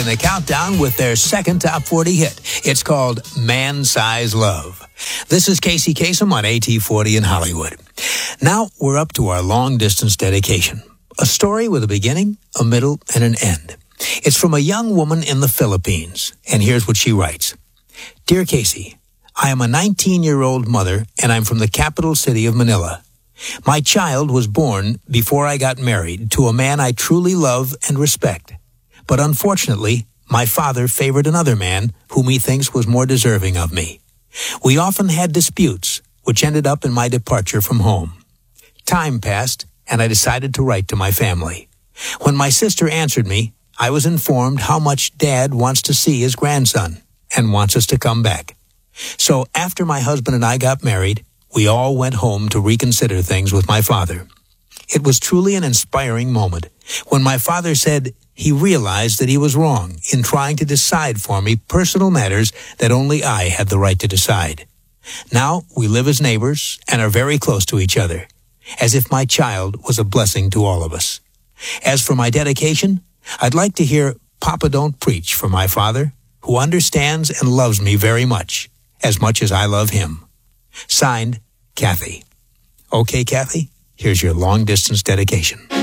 in the countdown with their second top 40 hit. It's called Man Size Love. This is Casey Kasem on AT40 in Hollywood. Now we're up to our long-distance dedication. A story with a beginning, a middle, and an end. It's from a young woman in the Philippines, and here's what she writes. Dear Casey, I am a 19-year-old mother, and I'm from the capital city of Manila. My child was born before I got married to a man I truly love and respect. But unfortunately, my father favored another man whom he thinks was more deserving of me. We often had disputes, which ended up in my departure from home. Time passed, and I decided to write to my family. When my sister answered me, I was informed how much Dad wants to see his grandson and wants us to come back. So after my husband and I got married, we all went home to reconsider things with my father. It was truly an inspiring moment when my father said he realized that he was wrong in trying to decide for me personal matters that only I had the right to decide. Now we live as neighbors and are very close to each other, as if my child was a blessing to all of us. As for my dedication, I'd like to hear Papa Don't Preach from my father, who understands and loves me very much as I love him. Signed, Kathy. Okay, Kathy, here's your long-distance dedication.